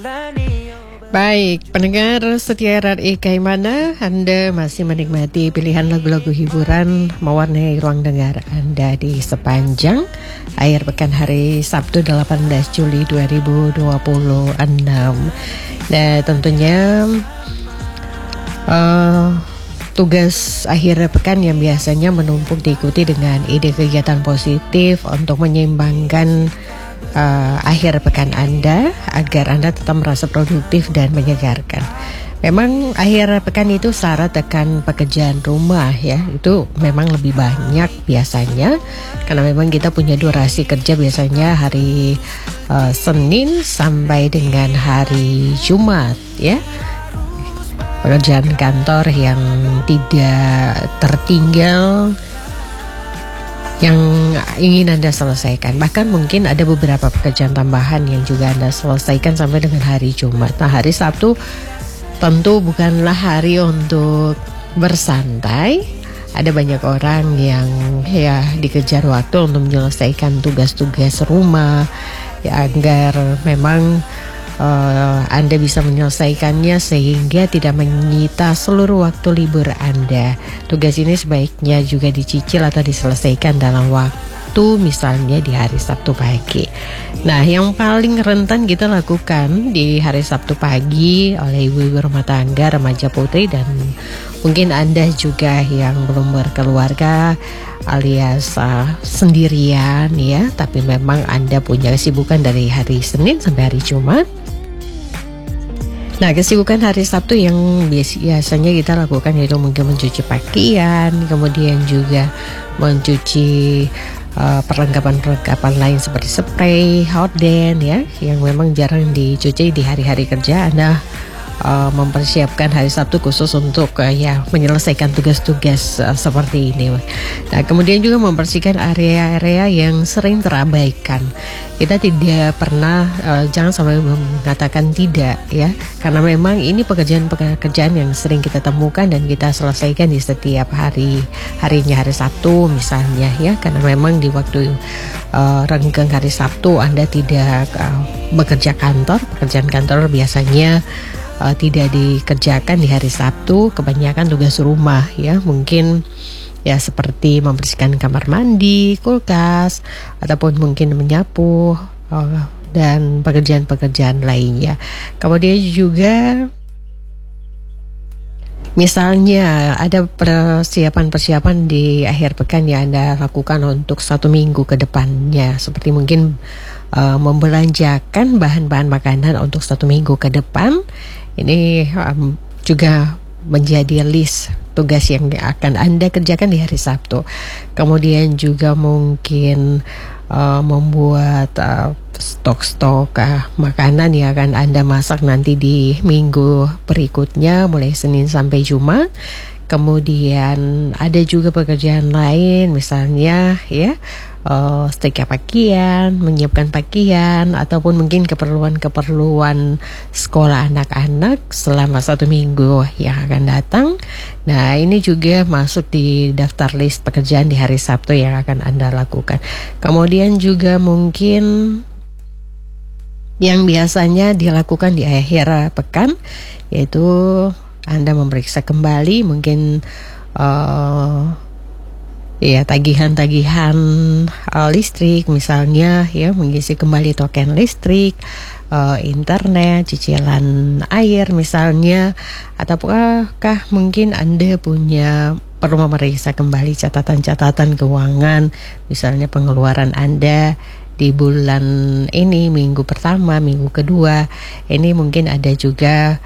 Baik, pendengar setia RRI Kaimana, Anda masih menikmati pilihan lagu-lagu hiburan mewarnai ruang dengar Anda di sepanjang akhir pekan hari Sabtu 18 Juli 2026. Dan tentunya tugas akhir pekan yang biasanya menumpuk diikuti dengan ide kegiatan positif untuk menyeimbangkan akhir pekan Anda agar Anda tetap merasa produktif dan menyegarkan. Memang akhir pekan itu syarat akan pekerjaan rumah ya, itu memang lebih banyak biasanya karena memang kita punya durasi kerja biasanya hari Senin sampai dengan hari Jumat ya. Pekerjaan kantor yang tidak tertinggal yang ingin Anda selesaikan. Bahkan mungkin ada beberapa pekerjaan tambahan yang juga Anda selesaikan sampai dengan hari Jumat. Nah, hari Sabtu tentu bukanlah hari untuk bersantai. Ada banyak orang yang ya dikejar waktu untuk menyelesaikan tugas-tugas rumah ya, agar memang Anda bisa menyelesaikannya sehingga tidak menyita seluruh waktu libur Anda. Tugas ini sebaiknya juga dicicil atau diselesaikan dalam waktu misalnya di hari Sabtu pagi. Nah, yang paling rentan kita lakukan di hari Sabtu pagi oleh ibu-ibu rumah tangga, remaja putri, dan mungkin Anda juga yang belum berkeluarga alias sendirian ya, tapi memang Anda punya kesibukan dari hari Senin sampai hari Jumat. Nah, kesibukan hari Sabtu yang biasanya kita lakukan yaitu mungkin mencuci pakaian, kemudian juga mencuci perlengkapan-perlengkapan lain seperti spray, horden ya, yang memang jarang dicuci di hari-hari kerja. Anda mempersiapkan hari Sabtu khusus untuk ya menyelesaikan tugas-tugas seperti ini. Nah, kemudian juga membersihkan area-area yang sering terabaikan. Kita tidak pernah jangan sampai mengatakan tidak ya, karena memang ini pekerjaan yang sering kita temukan dan kita selesaikan di setiap harinya hari Sabtu misalnya ya, karena memang di waktu renggang hari Sabtu Anda tidak bekerja kantor. Pekerjaan kantor biasanya tidak dikerjakan di hari Sabtu, kebanyakan tugas rumah ya, mungkin ya seperti membersihkan kamar mandi, kulkas, ataupun mungkin menyapu dan pekerjaan-pekerjaan lainnya. Kemudian juga misalnya ada persiapan-persiapan di akhir pekan yang Anda lakukan untuk 1 minggu ke depannya, seperti mungkin membelanjakan bahan-bahan makanan untuk 1 minggu ke depan. Ini juga menjadi list tugas yang akan Anda kerjakan di hari Sabtu. Kemudian juga mungkin membuat stok-stok makanan yang akan Anda masak nanti di minggu berikutnya mulai Senin sampai Jumat. Kemudian ada juga pekerjaan lain misalnya ya, setrika pakaian, menyiapkan pakaian, ataupun mungkin keperluan sekolah anak-anak selama 1 minggu yang akan datang. Nah, ini juga masuk di daftar list pekerjaan di hari Sabtu yang akan Anda lakukan. Kemudian juga mungkin yang biasanya dilakukan di akhir pekan yaitu Anda memeriksa kembali mungkin ya tagihan-tagihan listrik misalnya ya, mengisi kembali token listrik, internet, cicilan air misalnya, ataukah mungkin Anda perlu memeriksa kembali catatan-catatan keuangan, misalnya pengeluaran Anda di bulan ini, minggu pertama, minggu kedua. Ini mungkin ada juga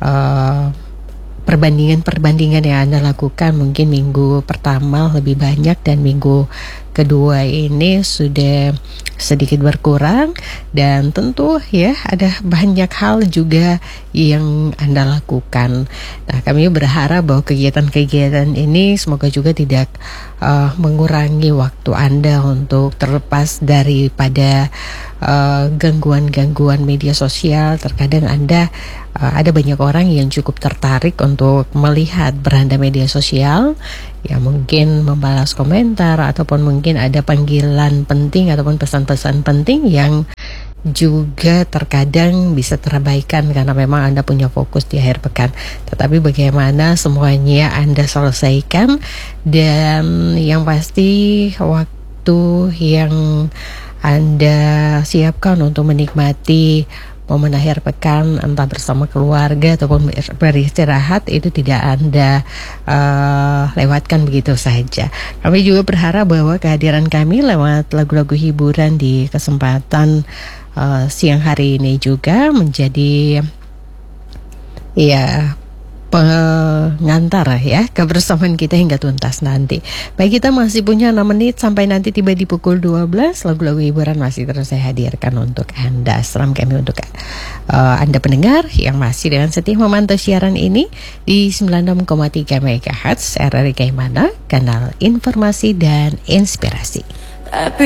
perbandingan yang Anda lakukan, mungkin minggu pertama lebih banyak dan minggu kedua ini sudah sedikit berkurang, dan tentu ya ada banyak hal juga yang Anda lakukan. Nah, kami berharap bahwa kegiatan-kegiatan ini semoga juga tidak mengurangi waktu Anda untuk terlepas daripada gangguan-gangguan media sosial. Terkadang Anda ada banyak orang yang cukup tertarik untuk melihat beranda media sosial, ya mungkin membalas komentar ataupun mungkin ada panggilan penting ataupun pesan-pesan penting yang juga terkadang bisa terabaikan karena memang Anda punya fokus di akhir pekan. Tetapi bagaimana semuanya Anda selesaikan, dan yang pasti waktu yang Anda siapkan untuk menikmati momen akhir pekan entah bersama keluarga ataupun beristirahat itu tidak Anda lewatkan begitu saja. Kami juga berharap bahwa kehadiran kami lewat lagu-lagu hiburan di kesempatan siang hari ini juga menjadi pengantar ya kebersamaan kita hingga tuntas nanti. Baik, kita masih punya 6 menit sampai nanti tiba di pukul 12. Lagu-lagu hiburan masih terus saya hadirkan untuk Anda. Salam kami untuk Anda pendengar yang masih dengan setia memantau siaran ini di 96,3 MHz RRI Kaimana, kanal informasi dan inspirasi.